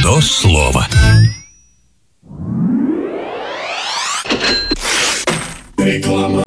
Одно слово. Реклама.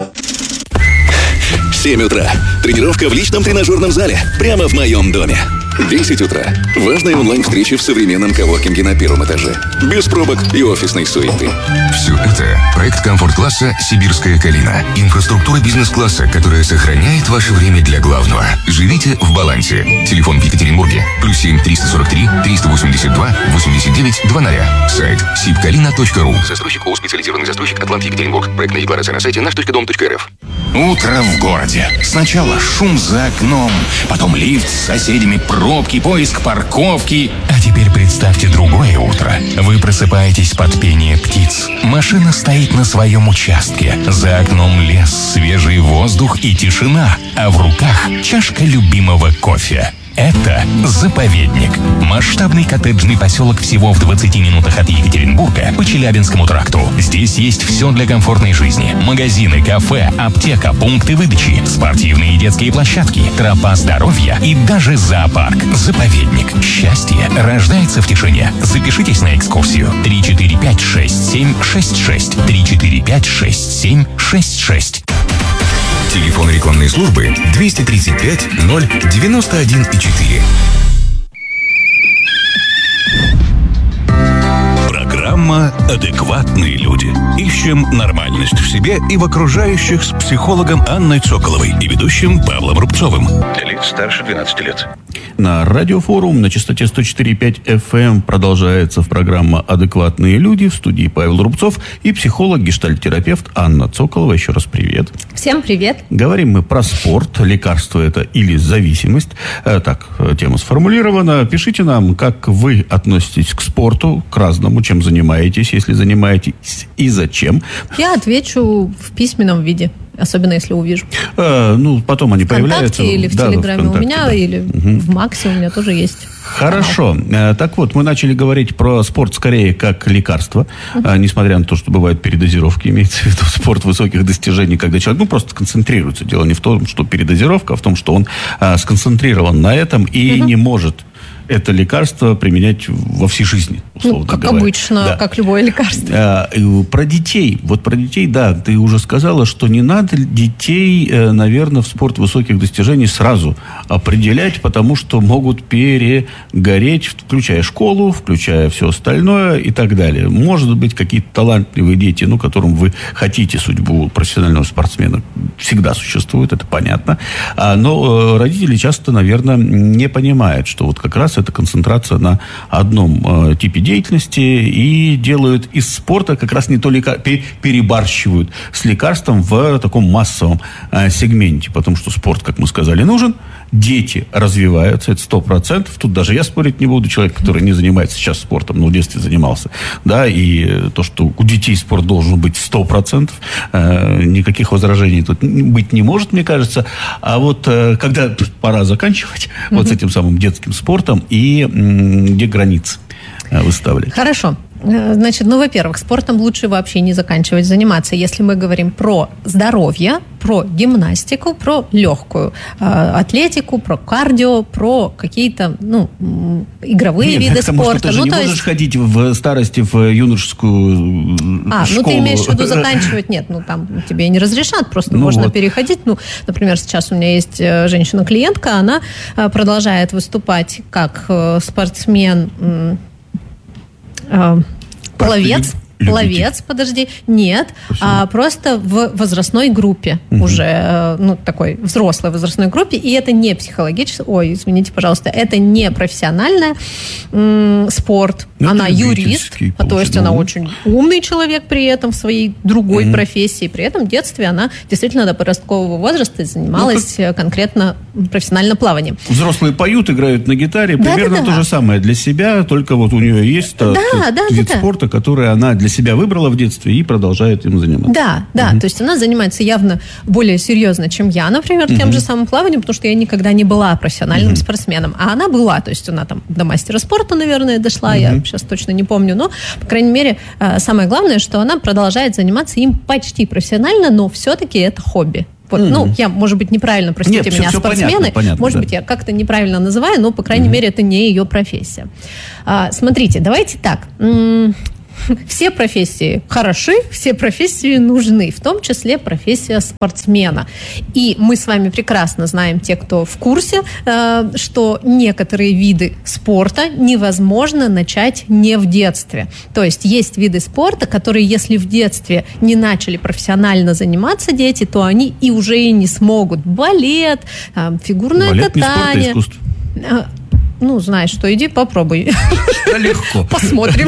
7 утра. Тренировка в личном тренажерном зале. Прямо в моем доме. 10 утра. Важная онлайн-встреча в современном коворкинге на первом этаже. Без пробок и офисной суеты. Все это проект комфорт-класса «Сибирская калина». Инфраструктура бизнес-класса, которая сохраняет ваше время для главного. Живите в балансе. Телефон в Екатеринбурге. +7 343 382 89 00. Сайт sibkalina.ru. Застройщик ООО «Специализированный застройщик Атлант Екатеринбург». Проектная декларация на сайте наш.дом.рф. Утро в городе. Сначала шум за окном, потом лифт с соседями, пробки, поиск парковки. А теперь представьте другое утро. Вы просыпаетесь под пение птиц. Машина стоит на своем участке. За окном лес, свежий воздух и тишина. А в руках чашка любимого кофе. Это «Заповедник». Масштабный коттеджный поселок всего в 20 минутах от Екатеринбурга по Челябинскому тракту. Здесь есть все для комфортной жизни. Магазины, кафе, аптека, пункты выдачи, спортивные и детские площадки, тропа здоровья и даже зоопарк. «Заповедник». Счастье рождается в тишине. Запишитесь на экскурсию. 345-6766. 345-6766. Телефон рекламной службы 235 091 4. Программа «Адекватные люди». Ищем нормальность в себе и в окружающих с психологом Анной Цоколовой и ведущим Павлом Рубцовым. Для лиц старше 12 лет. На Радиофорум на частоте 104.5 FM продолжается программа «Адекватные люди». В студии Павел Рубцов и психолог-гештальт-терапевт Анна Цоколова. Еще раз привет. Всем привет. Говорим мы про спорт. Лекарство это или зависимость. Так, тема сформулирована. Пишите нам, как вы относитесь к спорту, к разному, чем занимаетесь, если занимаетесь, и зачем. Я отвечу в письменном виде. Особенно, если увижу. Потом они появляются. Или в Телеграме у меня, или в Максе у меня тоже есть. Хорошо. Так вот, мы начали говорить про спорт скорее как лекарство. Несмотря на то, что бывают передозировки, имеется в виду спорт высоких достижений, когда человек просто концентрируется. Дело не в том, что передозировка, а в том, что он сконцентрирован на этом и не может это лекарство применять во всей жизни, условно как говоря. обычно, да. Как любое лекарство. Про детей. Вот про детей, да, ты уже сказала, что не надо детей, наверное, в спорт высоких достижений сразу определять, потому что могут перегореть, включая школу, включая все остальное и так далее. Может быть, какие-то талантливые дети, которым вы хотите судьбу профессионального спортсмена, всегда существуют, это понятно. Но родители часто, наверное, не понимают, что вот как раз это концентрация на одном типе деятельности и делают из спорта как раз не то перебарщивают с лекарством в таком массовом сегменте, потому что спорт, как мы сказали, нужен. Дети развиваются, это 100%. Тут даже я спорить не буду. Человек, который не занимается сейчас спортом, но в детстве занимался. Да, и то, что у детей спорт должен быть 100%, никаких возражений тут быть не может, мне кажется. А вот когда пора заканчивать вот с этим самым детским спортом, и где границы выставлять? Хорошо. Значит, во-первых, спортом лучше вообще не заканчивать заниматься, если мы говорим про здоровье, про гимнастику, про легкую атлетику, про кардио, про какие-то, игровые виды спорта. Ты же не можешь ходить в старости в юношескую школу. Ты имеешь в виду заканчивать? Нет, там тебе не разрешат, просто можно переходить. Например, сейчас у меня есть женщина-клиентка, она продолжает выступать как спортсмен, пловец, нет, просто в возрастной группе, уже, такой взрослой возрастной группе, и это не психологический, извините, пожалуйста, это не профессиональный спорт, она юрист, то есть она очень умный человек при этом в своей другой профессии, при этом в детстве она действительно до подросткового возраста занималась конкретно профессиональным плаванием. Взрослые поют, играют на гитаре, примерно то же самое для себя, только вот у нее есть вид спорта, который она для себя выбрала в детстве и продолжает им заниматься. То есть она занимается явно более серьезно, чем я, например, тем же самым плаванием, потому что я никогда не была профессиональным спортсменом, а она была, то есть она там до мастера спорта, наверное, дошла, я сейчас точно не помню, но, по крайней мере, самое главное, что она продолжает заниматься им почти профессионально, но все-таки это хобби. Вот, ну, я, может быть, неправильно, простите меня, все спортсмены, понятно, может да. быть, я как-то неправильно называю, но, по крайней мере, это не ее профессия. Смотрите, давайте так. Все профессии хороши, все профессии нужны, в том числе профессия спортсмена. И мы с вами прекрасно знаем, те, кто в курсе, что некоторые виды спорта невозможно начать не в детстве. То есть есть виды спорта, которые, если в детстве не начали профессионально заниматься дети, то они и уже и не смогут. Балет, фигурное Балет не катание. спорт, а искусство. Ну, знаешь, что, иди попробуй. Да легко. Посмотрим.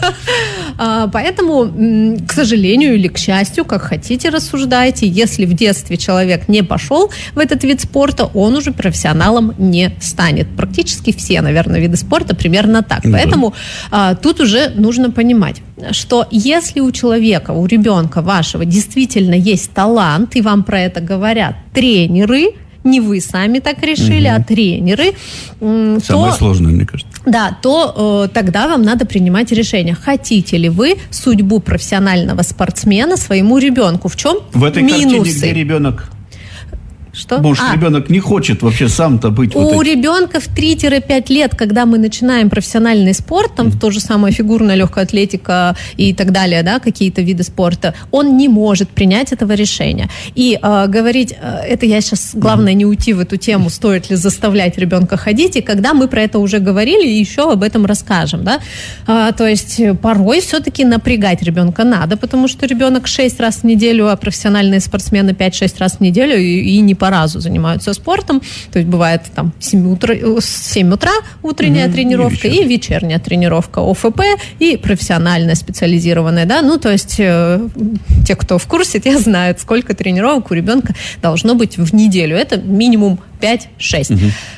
Поэтому, к сожалению или к счастью, как хотите, рассуждайте, если в детстве человек не пошел в этот вид спорта, он уже профессионалом не станет. Практически все, наверное, виды спорта примерно так. Поэтому тут уже нужно понимать, что если у человека, у ребенка вашего действительно есть талант, и вам про это говорят тренеры, не вы сами так решили, а тренеры. Самое сложное, мне кажется. Да, то тогда вам надо принимать решение. Хотите ли вы судьбу профессионального спортсмена своему ребенку? В чем минусы? В этой картине, где ребенок... Что? Может, ребенок не хочет вообще сам-то быть... У ребенка в 3-5 лет, когда мы начинаем профессиональный спорт, там то же самое фигурная легкая атлетика и так далее, да, какие-то виды спорта, он не может принять этого решения. И говорить, это я сейчас, главное, не уйти в эту тему, стоит ли заставлять ребенка ходить, и когда мы про это уже говорили, еще об этом расскажем, да. То есть порой все-таки напрягать ребенка надо, потому что ребенок 6 раз в неделю, а профессиональные спортсмены 5-6 раз в неделю и не по разу занимаются спортом. То есть бывает там 7 утра утренняя тренировка и вечерняя тренировка ОФП и профессиональная специализированная, да, ну, то есть те, кто в курсе, те знают, сколько тренировок у ребенка должно быть в неделю. Это минимум 5-6.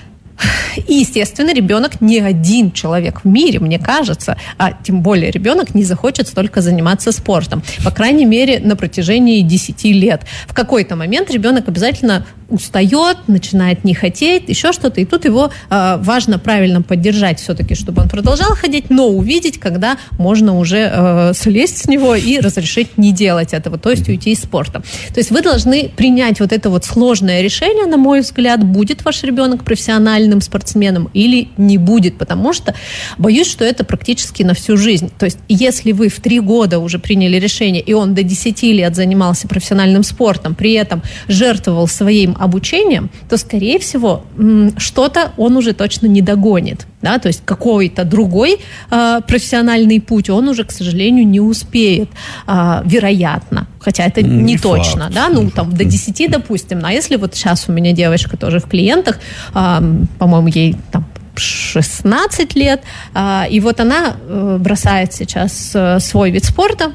И, естественно, ребенок не один человек в мире, мне кажется, а тем более ребенок не захочет столько заниматься спортом. По крайней мере, на протяжении 10 лет. В какой-то момент ребенок обязательно устает, начинает не хотеть, еще что-то. И тут его важно правильно поддержать все-таки, чтобы он продолжал ходить, но увидеть, когда можно уже слезть с него и разрешить не делать этого, то есть уйти из спорта. То есть вы должны принять вот это вот сложное решение, на мой взгляд, будет ваш ребенок профессиональным спортсменом или не будет, потому что боюсь, что это практически на всю жизнь. То есть если вы в 3 года уже приняли решение, и он до 10 лет занимался профессиональным спортом, при этом жертвовал своим обучением, то, скорее всего, что-то он уже точно не догонит. Да? То есть какой-то другой профессиональный путь он уже, к сожалению, не успеет, вероятно. Хотя это не точно. Да? Ну, там, до 10, допустим. А если вот сейчас у меня девочка тоже в клиентах, по-моему, ей там 16 лет, и вот она бросает сейчас свой вид спорта,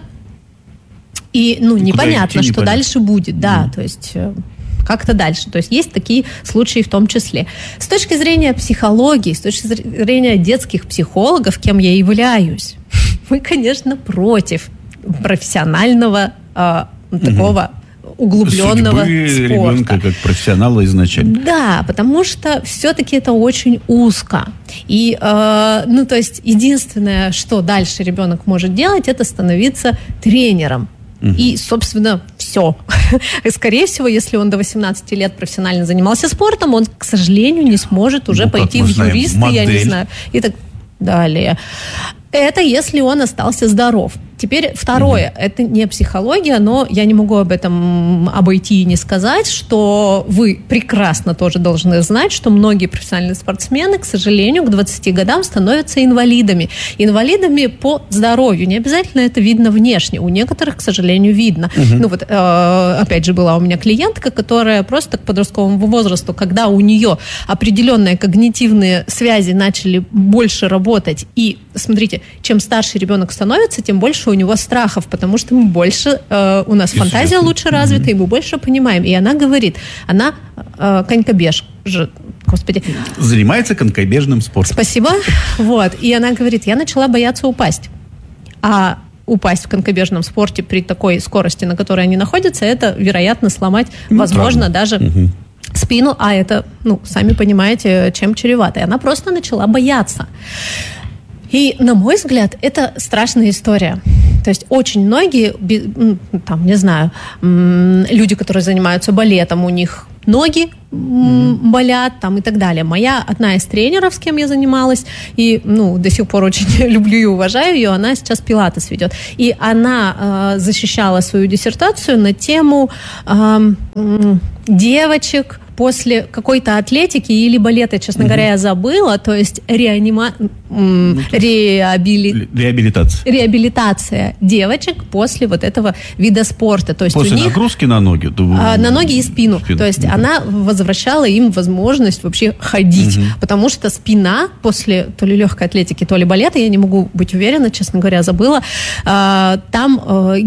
и, ну, непонятно, что дальше будет. Да, то есть... как-то дальше. То есть есть такие случаи в том числе. С точки зрения психологии, с точки зрения детских психологов, кем я являюсь, мы, конечно, против профессионального такого углубленного судьбы спорта. Ребенка как профессионала изначально. Да, потому что все-таки это очень узко. И, ну, то есть единственное, что дальше ребенок может делать, это становиться тренером. И, собственно, все. И, скорее всего, если он до 18 лет профессионально занимался спортом, он, к сожалению, не сможет уже пойти в юристы, я не знаю, и так далее. Это если он остался здоров. Теперь второе, это не психология, но я не могу об этом обойти и не сказать, что вы прекрасно тоже должны знать, что многие профессиональные спортсмены, к сожалению, к 20 годам становятся инвалидами. Инвалидами по здоровью. Не обязательно это видно внешне. У некоторых, к сожалению, видно. Ну вот, опять же, была у меня клиентка, которая просто к подростковому возрасту, когда у нее определенные когнитивные связи начали больше работать, и, смотрите, чем старше ребенок становится, тем больше у него страхов, потому что мы больше, у нас фантазия лучше развита, и мы больше понимаем. И она говорит, она конькобеж, господи. Занимается конькобежным спортом. Спасибо. Вот. И она говорит, я начала бояться упасть. А упасть в конькобежном спорте при такой скорости, на которой они находятся, это, вероятно, сломать, возможно, даже спину, а это, ну, сами понимаете, чем чревато. И она просто начала бояться. И, на мой взгляд, это страшная история. То есть очень многие, там, не знаю, люди, которые занимаются балетом, у них ноги болят там и так далее. Моя одна из тренеров, с кем я занималась, и до сих пор очень люблю и уважаю ее, она сейчас пилатес ведет. И она защищала свою диссертацию на тему девочек после какой-то атлетики или балета, честно говоря, я забыла, то есть реабилитация девочек после вот этого вида спорта. То есть после у них нагрузки на ноги? На ноги и спину. То есть она возвращала им возможность вообще ходить, потому что спина после то ли легкой атлетики, то ли балета, я не могу быть уверена, честно говоря, забыла, там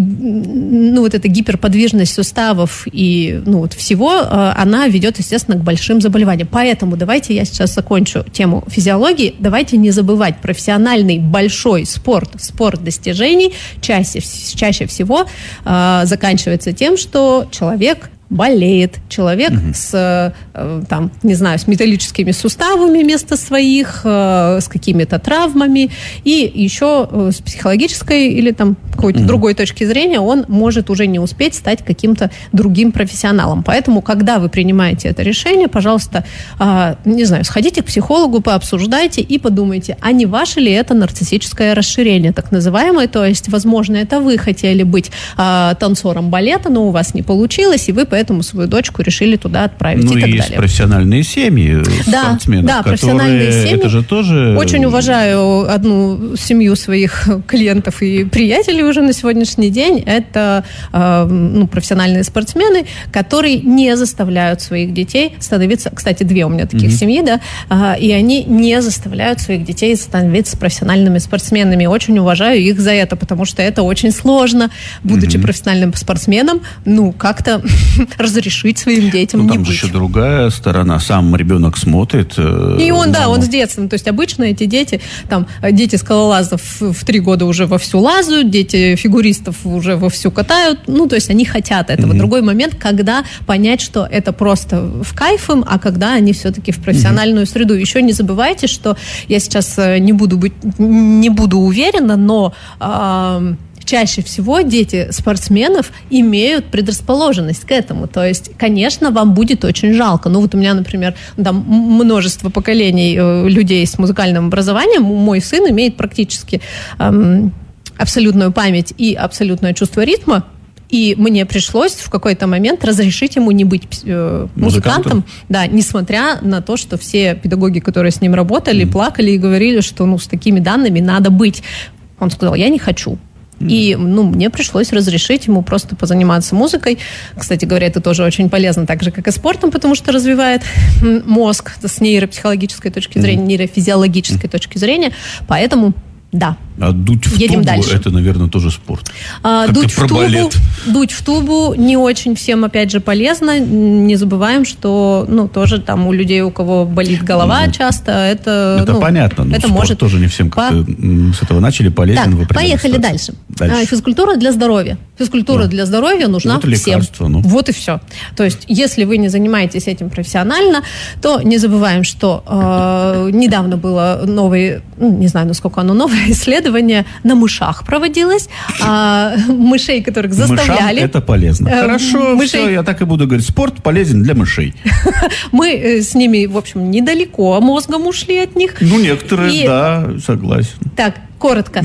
вот эта гиперподвижность суставов и всего, она ведет, естественно, к большим заболеваниям. Поэтому давайте я сейчас закончу тему физиологии. Давайте не забывать, профессиональный большой спорт достижений чаще всего заканчивается тем, что человек болеет, человек с металлическими суставами вместо своих, с какими-то травмами, и еще с психологической или там какой-то другой точки зрения он может уже не успеть стать каким-то другим профессионалом. Поэтому, когда вы принимаете это решение, пожалуйста, сходите к психологу, пообсуждайте и подумайте, а не ваше ли это нарциссическое расширение, так называемое, то есть, возможно, это вы хотели быть танцором балета, но у вас не получилось, и вы поэтому свою дочку решили туда отправить и так далее. Есть профессиональные семьи спортсменов, да, профессиональные семьи. Это же тоже... Очень уважаю одну семью своих клиентов и приятелей уже на сегодняшний день. Это профессиональные спортсмены, которые не заставляют своих детей становиться... Кстати, 2 у меня таких семьи, да, и они не заставляют своих детей становиться профессиональными спортсменами. Очень уважаю их за это, потому что это очень сложно, будучи профессиональным спортсменом, как-то разрешить своим детям не быть. Там же еще другая сторона. Сам ребенок смотрит. И он с детства. То есть обычно эти дети, дети скалолазов в 3 года уже вовсю лазают, дети фигуристов уже вовсю катают. То есть они хотят этого. Другой момент, когда понять, что это просто в кайф им, а когда они все-таки в профессиональную среду. Еще не забывайте, что я сейчас не буду уверена, но... чаще всего дети спортсменов имеют предрасположенность к этому. То есть, конечно, вам будет очень жалко. У меня, например, множество поколений людей с музыкальным образованием. Мой сын имеет практически абсолютную память и абсолютное чувство ритма. И мне пришлось в какой-то момент разрешить ему не быть музыкантом, да, несмотря на то, что все педагоги, которые с ним работали, плакали и говорили, что с такими данными надо быть. Он сказал, я не хочу. И, мне пришлось разрешить ему просто позаниматься музыкой. Кстати говоря, это тоже очень полезно, так же, как и спортом, потому что развивает мозг с нейропсихологической точки зрения, нейрофизиологической точки зрения. Поэтому, да. А дуть в едем тубу, дальше. Это, наверное, тоже спорт. Дуть в тубу не очень всем, опять же, полезно. Не забываем, что, тоже там у людей, у кого болит голова часто, это понятно, но это спорт может... тоже не всем как-то с этого начали полезен. Так, поехали дальше. Физкультура для здоровья. Физкультура для здоровья нужна всем. Вот и все. То есть, если вы не занимаетесь этим профессионально, то не забываем, что недавно было новое, не знаю, насколько оно новое, исследование на мышах проводилось. Мышей, которых заставляли... Мышам это полезно. Хорошо, все, я так и буду говорить. Спорт полезен для мышей. Мы с ними, в общем, недалеко мозгом ушли от них. Некоторые, да, согласен. Так, коротко.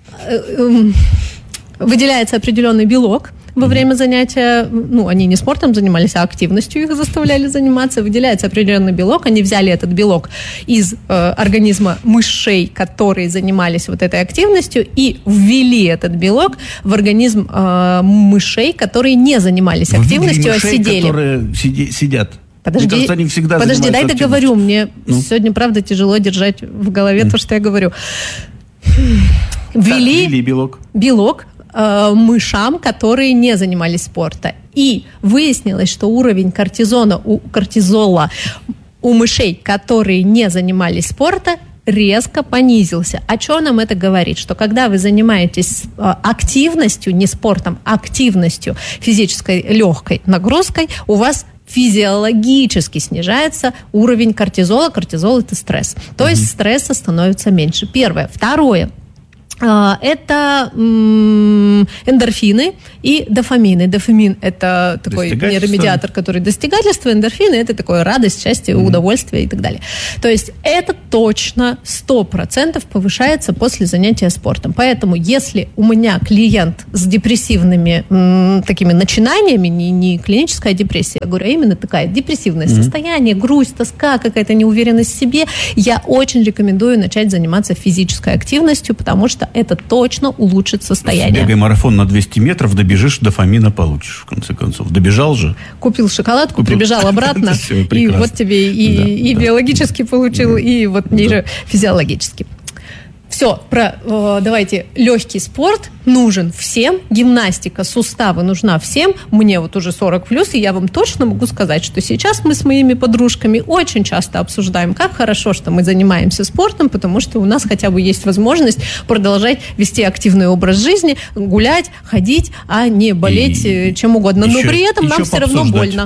Выделяется определенный белок во время занятия, они не спортом занимались, а активностью их заставляли заниматься, выделяется определенный белок, они взяли этот белок из организма мышей, которые занимались вот этой активностью, и ввели этот белок в организм мышей, которые не занимались активностью, мышей, а сидели. Которые сидят. Подожди, мне кажется, они всегда дай договорю, мне сегодня, правда, тяжело держать в голове то, что я говорю. Ввели белок мышам, которые не занимались спортом. И выяснилось, что уровень кортизола у мышей, которые не занимались спортом, резко понизился. О чем нам это говорит? Что когда вы занимаетесь активностью, не спортом, а активностью, физической легкой нагрузкой, у вас физиологически снижается уровень кортизола. Кортизол – это стресс. То есть стресса становится меньше. Первое. Второе. Это эндорфины и дофамины. Дофамин – это такой нейромедиатор, который достигательство, эндорфины – это такое радость, счастье, удовольствие и так далее. То есть это точно 100% повышается после занятия спортом. Поэтому если у меня клиент с депрессивными такими начинаниями, не клиническая депрессия, я говорю, а именно такая депрессивное состояние, грусть, тоска, какая-то неуверенность в себе, я очень рекомендую начать заниматься физической активностью, потому что это точно улучшит состояние. Бегай марафон на 200 метров, добежишь, дофамина получишь, в конце концов. Добежал же? Купил шоколадку, прибежал обратно, и вот тебе и биологически получил, и вот нейрофизиологически. Все, давайте, легкий спорт нужен всем, гимнастика, суставы нужна всем. Мне вот уже 40+, и я вам точно могу сказать, что сейчас мы с моими подружками очень часто обсуждаем, как хорошо, что мы занимаемся спортом, потому что у нас хотя бы есть возможность продолжать вести активный образ жизни, гулять, ходить, а не болеть чем угодно. Но при этом нам все равно больно.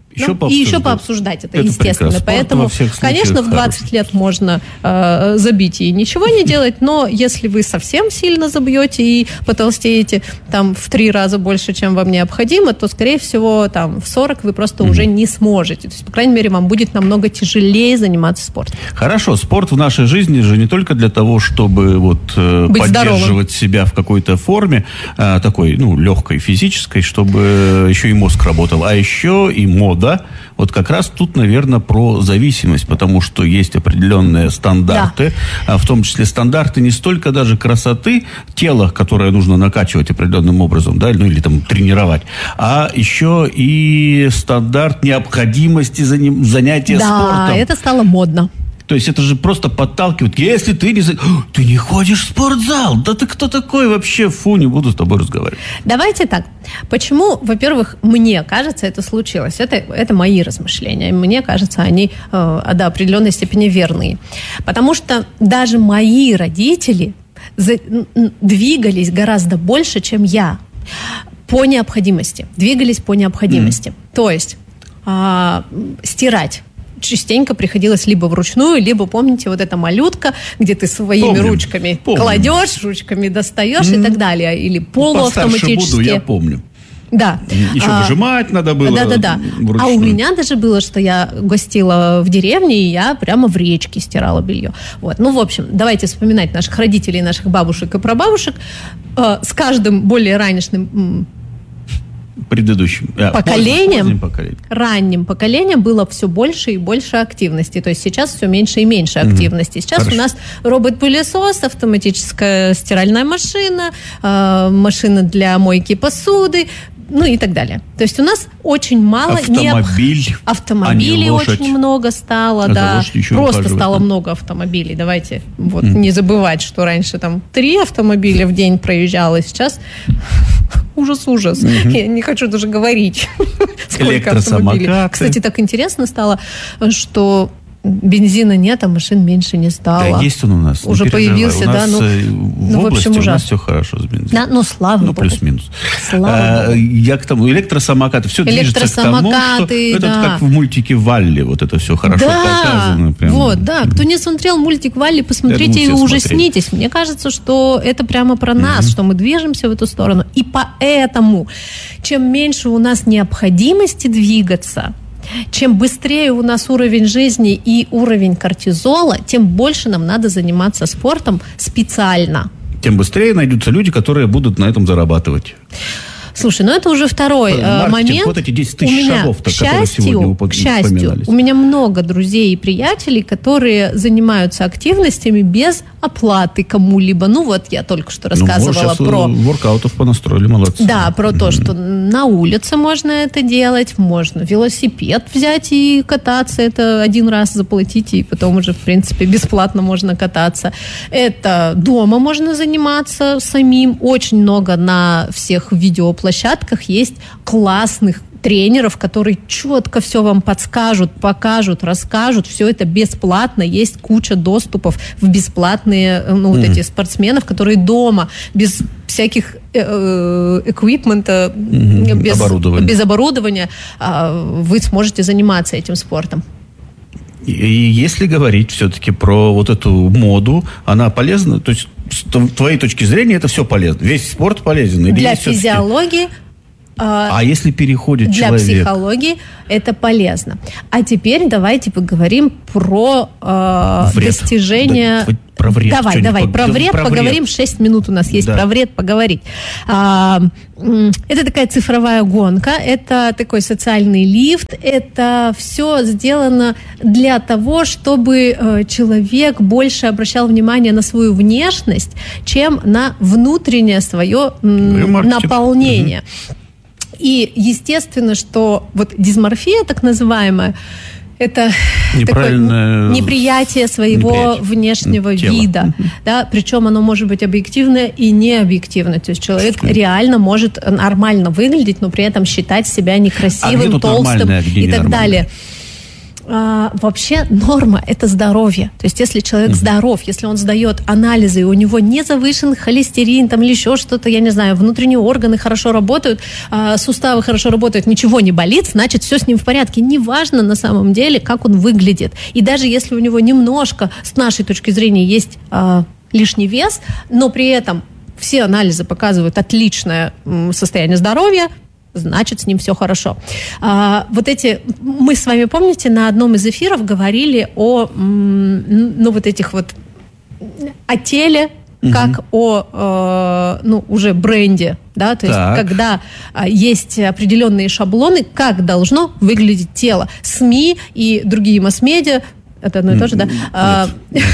И еще пообсуждать это естественно. Поэтому, конечно, в 20 лет можно забить и ничего не делать, но если вы совсем сильно забьете и потолстеете там в 3 раза больше, чем вам необходимо, то, скорее всего, там в 40 вы просто уже не сможете. То есть, по крайней мере, вам будет намного тяжелее заниматься спортом. Хорошо, спорт в нашей жизни же не только для того, чтобы поддерживать себя в какой-то форме, такой, легкой, физической, чтобы еще и мозг работал, а еще и мода. Вот как раз тут, наверное, про зависимость, потому что есть определенные стандарты, в том числе стандарты не столько даже красоты тела, которое нужно накачивать определенным образом, или там тренировать, а еще и стандарт необходимости занятия спортом. Да, это стало модно. То есть это же просто подталкивает. Если ты не ходишь в спортзал, да ты кто такой вообще? Фу, не буду с тобой разговаривать. Давайте так. Почему, во-первых, мне кажется, это случилось? Это мои размышления. Мне кажется, они до определенной степени верные. Потому что даже мои родители двигались гораздо больше, чем я. По необходимости. Двигались по необходимости. То есть стирать частенько приходилось либо вручную, либо, помните, вот эта малютка, где ты своими ручками кладешь, ручками достаешь и так далее. Или полуавтоматически. Постарше буду, я помню. Да. Еще выжимать надо было. Да. А у меня даже было, что я гостила в деревне, и я прямо в речке стирала белье. Вот. В общем, давайте вспоминать наших родителей, наших бабушек и прабабушек. С каждым более ранним предыдущим ранним поколением было все больше и больше активности. То есть сейчас все меньше и меньше активности. Сейчас у нас робот-пылесос, автоматическая стиральная машина, машина для мойки посуды, и так далее. То есть у нас очень мало... Автомобилей очень много стало, да. Просто стало много автомобилей. Давайте не забывать, что раньше там 3 автомобиля в день проезжало, сейчас ужас. Я не хочу даже говорить, сколько автомобилей. Кстати, так интересно стало, что бензина нет, а машин меньше не стало. Да, есть он у нас. Уже появился, да. В области у нас все хорошо с бензином. Да, слава Богу. Плюс-минус. Слава Богу. Я к тому, электросамокаты, все движется к тому, что это как в мультике «Валли», вот это все хорошо показано. Прям. Кто не смотрел мультик «Валли», посмотрите и ужаснитесь. Мне кажется, что это прямо про нас, что мы движемся в эту сторону. И поэтому, чем меньше у нас необходимости двигаться, чем быстрее у нас уровень жизни и уровень кортизола, тем больше нам надо заниматься спортом специально. Тем быстрее найдутся люди, которые будут на этом зарабатывать. Слушай, это уже второй момент. Вот эти 10 тысяч шагов-то, которые сегодня упоминались. У меня много друзей и приятелей, которые занимаются активностями без оплаты кому-либо. Я только что рассказывала про... воркаутов понастроили, молодцы. Да, про то, что на улице можно это делать, можно велосипед взять и кататься, это один раз заплатить, и потом уже, в принципе, бесплатно можно кататься. Это дома можно заниматься самим. Очень много на всех видеоплощадках есть классных тренеров, которые четко все вам подскажут, покажут, расскажут. Все это бесплатно. Есть куча доступов в бесплатные эти спортсменов, которые дома, без всяких эквипмента, без оборудования вы сможете заниматься этим спортом. И если говорить все-таки про вот эту моду, она полезна? То есть твоей точки зрения это все полезно? Весь спорт полезен? Или для физиологии. А если переходит для человек? Для психологии это полезно. А теперь давайте поговорим про достижения... Про вред. Давай, про вред поговорим. 6 минут у нас есть про вред поговорить. Это такая цифровая гонка, это такой социальный лифт, это все сделано для того, чтобы человек больше обращал внимание на свою внешность, чем на внутреннее свое наполнение. И естественно, что вот дисморфия, так называемая, это такое неприятие своего внешнего вида. Да? Причем оно может быть объективное и необъективное. То есть человек реально может нормально выглядеть, но при этом считать себя некрасивым, толстым и так далее. Вообще норма – это здоровье. То есть если человек здоров, если он сдает анализы, и у него не завышен холестерин там, или еще что-то, я не знаю, внутренние органы хорошо работают, суставы хорошо работают, ничего не болит, значит, все с ним в порядке. Неважно на самом деле, как он выглядит. И даже если у него немножко, с нашей точки зрения, есть лишний вес, но при этом все анализы показывают отличное состояние здоровья, значит, с ним все хорошо. Мы с вами, помните, на одном из эфиров говорили о теле, как о уже бренде, да, то есть когда есть определенные шаблоны, как должно выглядеть тело. СМИ и другие масс-медиа, это одно и то же, да?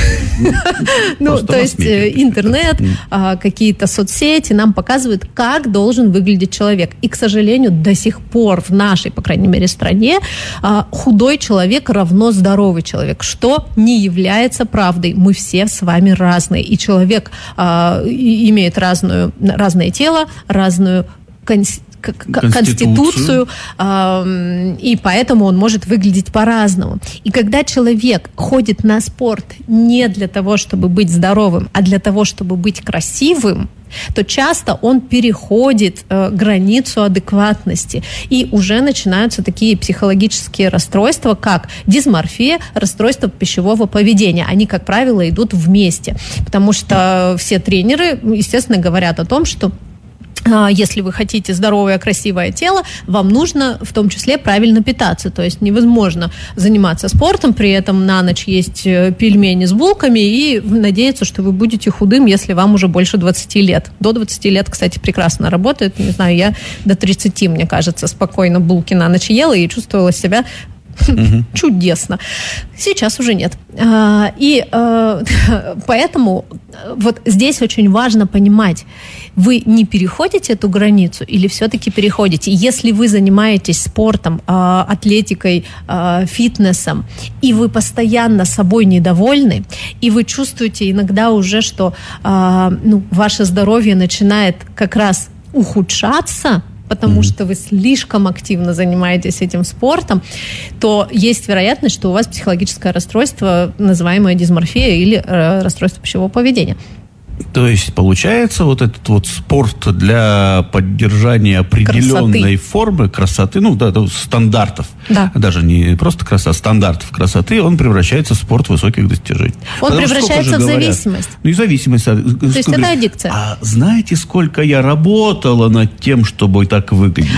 То есть интернет, какие-то соцсети нам показывают, как должен выглядеть человек. И, к сожалению, до сих пор в нашей, по крайней мере, стране худой человек равно здоровый человек, что не является правдой. Мы все с вами разные. И человек имеет разное тело, разную конституцию, и поэтому он может выглядеть по-разному. И когда человек ходит на спорт не для того, чтобы быть здоровым, а для того, чтобы быть красивым, то часто он переходит границу адекватности. И уже начинаются такие психологические расстройства, как дисморфия, расстройство пищевого поведения. Они, как правило, идут вместе. Потому что все тренеры, естественно, говорят о том, что если вы хотите здоровое, красивое тело, вам нужно в том числе правильно питаться. То есть невозможно заниматься спортом, при этом на ночь есть пельмени с булками и надеяться, что вы будете худым, если вам уже больше 20 лет. До 20 лет, кстати, прекрасно работает. Не знаю, я до 30, мне кажется, спокойно булки на ночь ела и чувствовала себя чудесно. Сейчас уже нет. И поэтому вот здесь очень важно понимать, вы не переходите эту границу или все-таки переходите? Если вы занимаетесь спортом, атлетикой, фитнесом, и вы постоянно собой недовольны, и вы чувствуете иногда уже, что ваше здоровье начинает как раз ухудшаться, потому что вы слишком активно занимаетесь этим спортом, то есть вероятность, что у вас психологическое расстройство, называемое дисморфия или расстройство пищевого поведения. То есть, получается, вот этот вот спорт для поддержания определенной формы, красоты, стандартов, даже не просто красота, стандартов красоты, он превращается в спорт высоких достижений. Он превращается в зависимость. И зависимость. То есть это аддикция. А знаете, сколько я работала над тем, чтобы так выглядеть?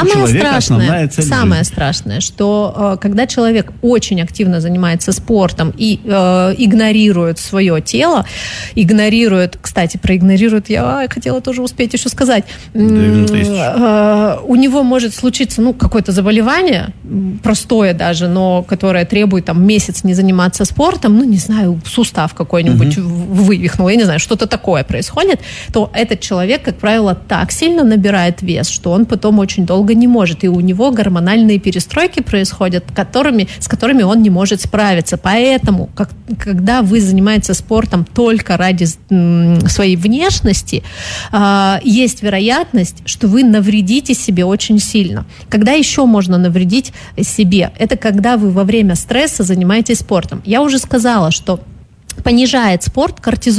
Самое страшное, что когда человек очень активно занимается спортом и игнорирует свое тело, кстати, проигнорирует, я хотела тоже успеть еще сказать, у него может случиться, какое-то заболевание, простое даже, но которое требует месяц не заниматься спортом, не знаю, сустав какой-нибудь вывихнул, я не знаю, что-то такое происходит, то этот человек, как правило, так сильно набирает вес, что он потом очень долго не может, и у него гормональные перестройки происходят, с которыми он не может справиться. Поэтому, когда вы занимаетесь спортом только ради своей внешности, есть вероятность, что вы навредите себе очень сильно. Когда еще можно навредить себе? Это когда вы во время стресса занимаетесь спортом. Я уже сказала, что понижает спорт кортизол,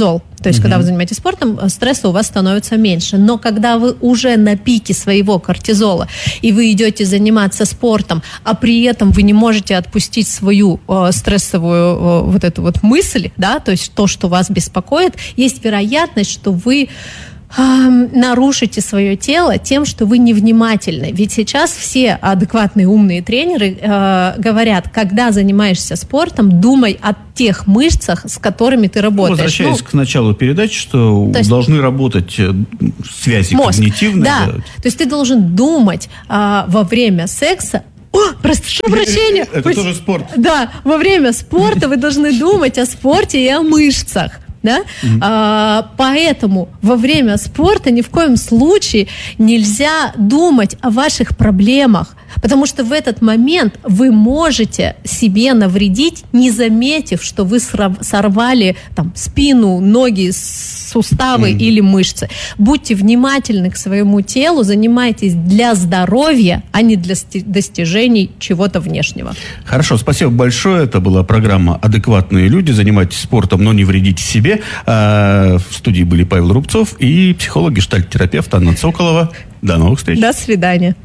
То есть, когда вы занимаетесь спортом, стресса у вас становится меньше. Но когда вы уже на пике своего кортизола, и вы идете заниматься спортом, а при этом вы не можете отпустить свою стрессовую вот эту вот мысль, да, то есть то, что вас беспокоит, есть вероятность, что вы нарушите свое тело тем, что вы невнимательны. Ведь сейчас все адекватные умные тренеры говорят, когда занимаешься спортом, думай о тех мышцах, с которыми ты работаешь. Возвращаясь к началу передачи, что должны работать связи мозг, когнитивные. Да. То есть ты должен думать во время секса. Прошу прощения. Это тоже спорт. Да, во время спорта вы должны думать о спорте и о мышцах. Да? Поэтому во время спорта ни в коем случае нельзя думать о ваших проблемах, потому что в этот момент вы можете себе навредить, не заметив, что вы сорвали там, спину, ноги, суставы или мышцы. Будьте внимательны к своему телу, занимайтесь для здоровья, а не для достижений чего-то внешнего. Хорошо, спасибо большое. Это была программа «Адекватные люди». Занимайтесь спортом, но не вредите себе. В студии были Павел Рубцов и психолог, гештальт-терапевт Анна Цоколова. До новых встреч. До свидания.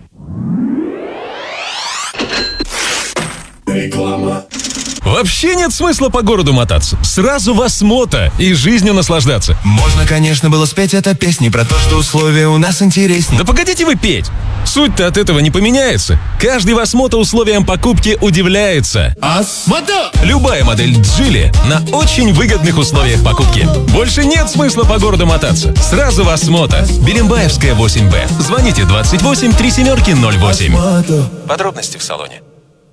Реклама. Вообще нет смысла по городу мотаться. Сразу вас мото и жизнью наслаждаться. Можно, конечно, было спеть эту песню про то, что условия у нас интереснее. Да погодите вы петь. Суть-то от этого не поменяется. Каждый Васмото условиям покупки удивляется. Асмото! Любая модель Джили на очень выгодных условиях покупки. Больше нет смысла по городу мотаться. Сразу Васмото. Берембаевская, 8Б. Звоните 28 37 08. Подробности в салоне.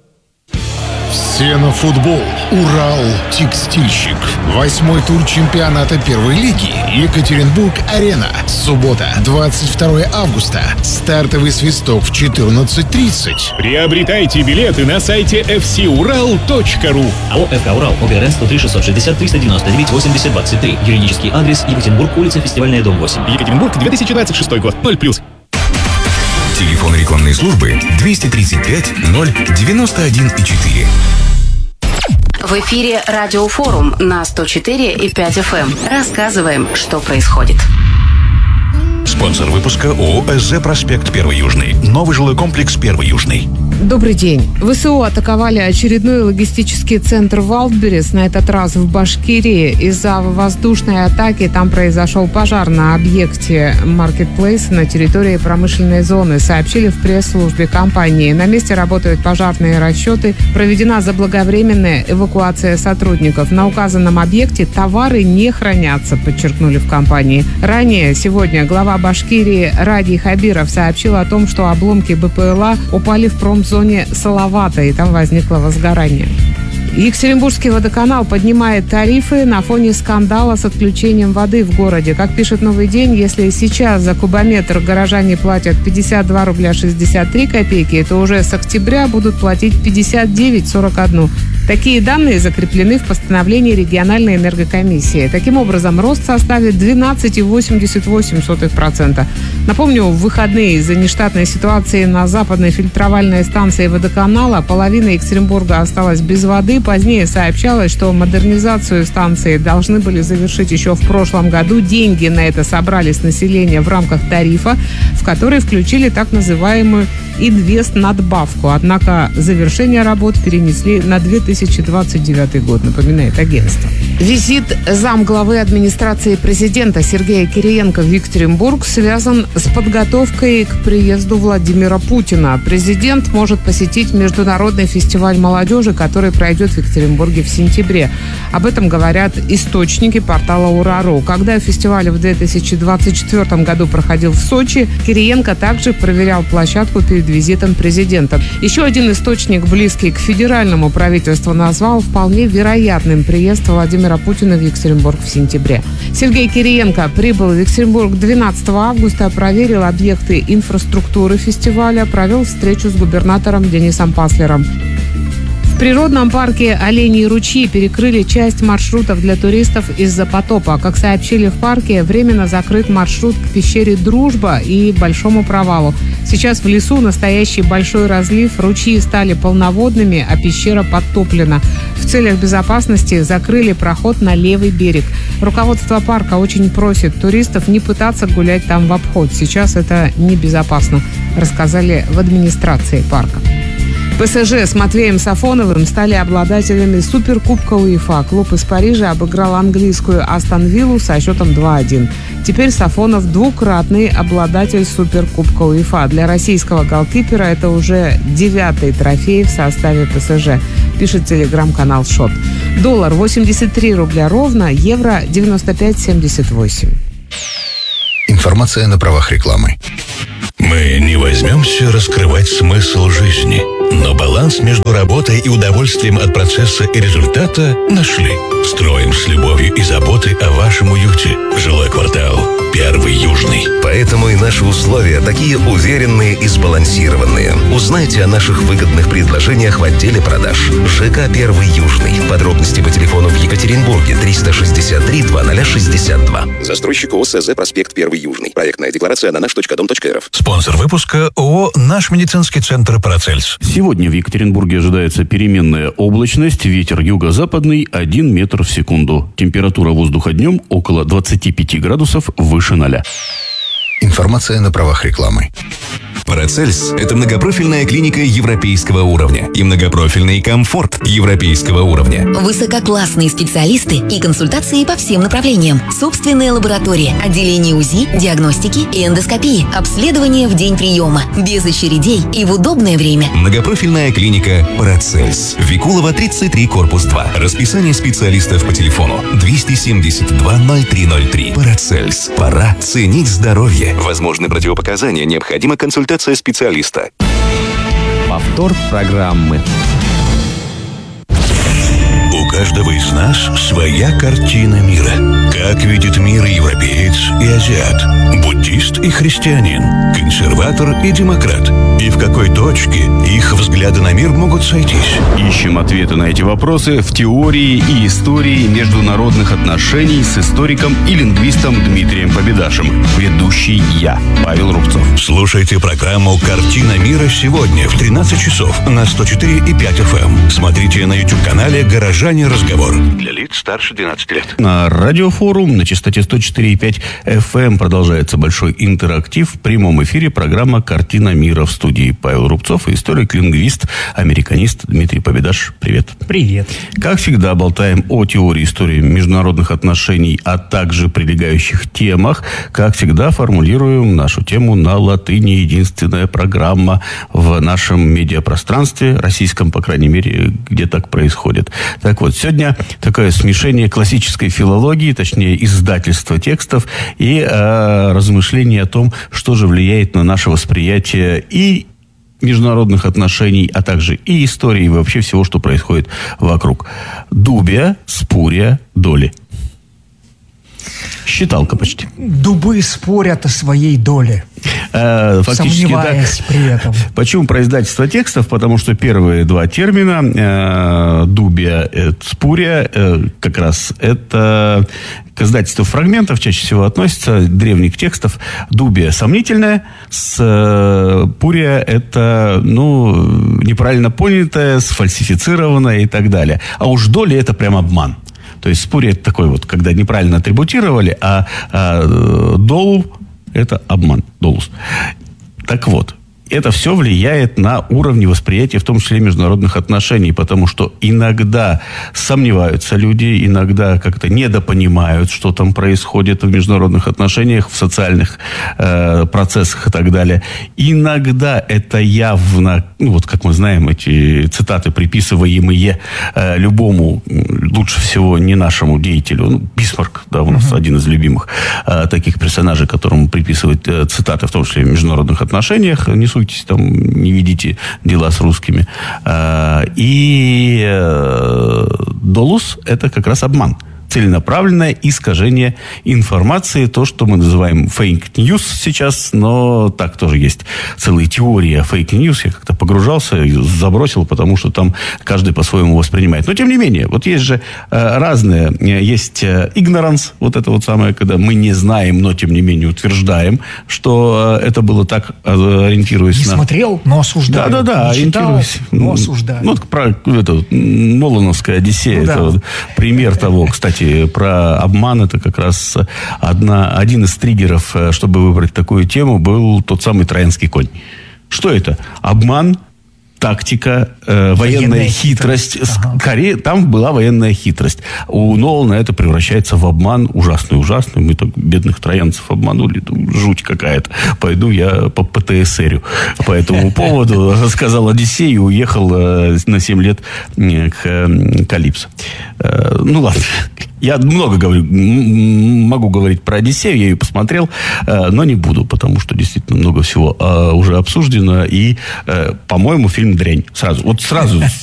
Все на футбол. Урал «Текстильщик». 8-й тур чемпионата первой лиги. Екатеринбург-Арена. Суббота, 22 августа. Стартовый свисток в 14:30. Приобретайте билеты на сайте fcural.ru. АО «ФК Урал», ОГРН 103 660 399 80 23. Юридический адрес: Екатеринбург, улица Фестивальная, дом 8. Екатеринбург, 2026 год, 0+. Телефон рекламной службы 235 091,4. В эфире Радиофорум на 104,5 FM. Рассказываем, что происходит. Спонсор выпуска ООО «СЗ Проспект 1 Южный». Новый жилой комплекс 1 Южный. Добрый день. ВСУ атаковали очередной логистический центр Валдберрис, на этот раз в Башкирии. Из-за воздушной атаки там произошел пожар на объекте маркетплейса на территории промышленной зоны, сообщили в пресс-службе компании. На месте работают пожарные расчеты, проведена заблаговременная эвакуация сотрудников. На указанном объекте товары не хранятся, подчеркнули в компании. Ранее сегодня глава Башкирии Радий Хабиров сообщил о том, что обломки БПЛА упали в промзоне Салавата, и там возникло возгорание. Екатеринбургский водоканал поднимает тарифы на фоне скандала с отключением воды в городе. Как пишет «Новый день», если сейчас за кубометр горожане платят 52 рубля 63 копейки, то уже с октября будут платить 59,41. Такие данные закреплены в постановлении региональной энергокомиссии. Таким образом, рост составит 12,88%. Напомню, в выходные из-за нештатной ситуации на западной фильтровальной станции водоканала половина Екатеринбурга осталась без воды. Позднее сообщалось, что модернизацию станции должны были завершить еще в прошлом году. Деньги на это собрали с населения в рамках тарифа, в который включили так называемую инвестнадбавку. Однако завершение работ перенесли на 2029 год, напоминает агентство. Визит замглавы администрации президента Сергея Кириенко в Екатеринбург связан с подготовкой к приезду Владимира Путина. Президент может посетить международный фестиваль молодежи, который пройдет в Екатеринбурге в сентябре. Об этом говорят источники портала Ура.ру. Когда фестиваль в 2024 году проходил в Сочи, Кириенко также проверял площадку перед визитом президента. Еще один источник, близкий к федеральному правительству, назвал вполне вероятным приезд Владимира Путина в Екатеринбург в сентябре. Сергей Кириенко прибыл в Екатеринбург 12 августа, проверил объекты инфраструктуры фестиваля, провел встречу с губернатором Денисом Паслером. В природном парке «Оленьи ручьи» перекрыли часть маршрутов для туристов из-за потопа. Как сообщили в парке, временно закрыт маршрут к пещере «Дружба» и Большому провалу. Сейчас в лесу настоящий большой разлив, ручьи стали полноводными, а пещера подтоплена. В целях безопасности закрыли проход на левый берег. Руководство парка очень просит туристов не пытаться гулять там в обход. Сейчас это небезопасно, рассказали в администрации парка. ПСЖ с Матвеем Сафоновым стали обладателями Суперкубка УЕФА. Клуб из Парижа обыграл английскую Астон Виллу со счетом 2-1. Теперь Сафонов двукратный обладатель Суперкубка УЕФА. Для российского голкипера это уже 9-й трофей в составе ПСЖ, пишет телеграм-канал «Шот». Доллар 83 рубля ровно, евро 95,78. Информация на правах рекламы. Мы не возьмемся раскрывать смысл жизни, но баланс между работой и удовольствием от процесса и результата нашли. Строим с любовью и заботой о вашем уюте. Жилой квартал «Первый Южный». Поэтому и наши условия такие уверенные и сбалансированные. Узнайте о наших выгодных предложениях в отделе продаж. ЖК «Первый Южный». Подробности по телефону в Екатеринбурге 363 2062. Застройщик ООО СЗ «Проспект Первый Южный». Проектная декларация на наш.дом.рф. Спонсор выпуска ООО «Наш медицинский центр Парацельс». Сегодня в Екатеринбурге ожидается переменная облачность, ветер юго-западный 1 метр в секунду. Температура воздуха днем около 25 градусов выше 0. Информация на правах рекламы. Парацельс – это многопрофильная клиника европейского уровня и многопрофильный комфорт европейского уровня. Высококлассные специалисты и консультации по всем направлениям. Собственная лаборатория, отделение УЗИ, диагностики и эндоскопии. Обследование в день приема. Без очередей и в удобное время. Многопрофильная клиника Парацельс. Викулова, 33, корпус 2. Расписание специалистов по телефону 272 0303. Парацельс. Пора ценить здоровье. Возможны противопоказания, необходима консультация специалиста. Повтор программы. У каждого из нас своя картина мира. Как видит мир европеец и азиат, буддист и христианин, консерватор и демократ. И в какой точке их взгляды на мир могут сойтись? Ищем ответы на эти вопросы в теории и истории международных отношений с историком и лингвистом Дмитрием Победашем. Ведущий я, Павел Рубцов. Слушайте программу «Картина мира» сегодня в 13 часов на 104,5 FM. Смотрите на YouTube-канале «Горожане. Разговор». Для лиц старше 12 лет. На Радиофорум на частоте 104,5 FM продолжается большой интерактив. В прямом эфире программа «Картина мира». В студии Павел Рубцов и историк-лингвист, американист Дмитрий Победаш. Привет. Привет. Как всегда, болтаем о теории истории международных отношений, а также прилегающих темах. Как всегда, формулируем нашу тему на латыни. Единственная программа в нашем медиапространстве, российском, по крайней мере, где так происходит. Так вот, сегодня такое смешение классической филологии, точнее, издательства текстов и размышления о том, что же влияет на наше восприятие и международных отношений, а также и истории, и вообще всего, что происходит вокруг. Дубия, спурия, доли. Считалка почти. Дубы спорят о своей доле. Фактически, сомневаясь при этом. Почему про издательство текстов? Потому что первые два термина, дубия, спурия, как раз это к издательству фрагментов чаще всего относятся, древних текстов. Дубия сомнительная, спурия это, неправильно понятая, сфальсифицированная и так далее. А уж доля это прям обман. То есть спурия это такой вот, когда неправильно атрибутировали, а долу это обман, долус. Так вот, это все влияет на уровни восприятия, в том числе международных отношений, потому что иногда сомневаются люди, иногда как-то недопонимают, что там происходит в международных отношениях, в социальных процессах и так далее. Иногда это явно, как мы знаем, эти цитаты, приписываемые любому, лучше всего не нашему деятелю, Бисмарк, да, у нас один из любимых таких персонажей, которому приписывают цитаты, в том числе в международных отношениях, не суйтесь там, не видите дела с русскими. И долус – это как раз обман. целенаправленное искажение информации, то, что мы называем фейк-ньюс сейчас, но так тоже есть целые теории о фейк-ньюс. Я как-то погружался и забросил, потому что там каждый по-своему воспринимает. Но, тем не менее, вот есть же разные, есть ignorance, вот это вот самое, когда мы не знаем, но, тем не менее, утверждаем, что это было так, ориентируясь на... Не смотрел, но осуждаю. Да-да-да, ориентируясь, но осуждаю. Ну, вот про Нолановская «Одиссея», это вот пример того, кстати, про обман, это как раз один из триггеров, чтобы выбрать такую тему, был тот самый троянский конь. Что это? Обман, тактика, военная хитрость. Скорее, там была военная хитрость. У Нолана это превращается в обман ужасный. Мы так бедных троянцев обманули. Жуть какая-то. Пойду я по ПТСРю. По этому поводу рассказал Одиссей и уехал на 7 лет к Калипсо. Ну, ладно. Я много могу говорить про Одиссею, я ее посмотрел, но не буду, потому что действительно много всего уже обсуждено. И, по-моему, фильм дрянь. Сразу